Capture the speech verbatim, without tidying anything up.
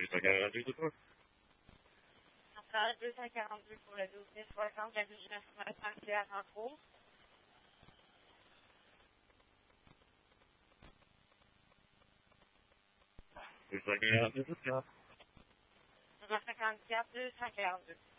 cent quarante-deux, c'est quoi? Centrale deux cent quarante-deux pour le douze mille soixante, la vigilance particulière en cours. deux cent quarante-deux, c'est quoi? neuf cent cinquante-quatre, deux cent quarante-deux.